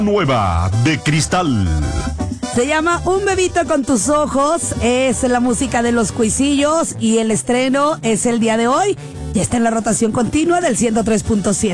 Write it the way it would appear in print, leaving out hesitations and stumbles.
Nueva de Cristal. Se llama Un bebito con tus ojos. Es la música de Los Cuisillos y el estreno es el día de hoy. Ya está en la rotación continua del 103.7.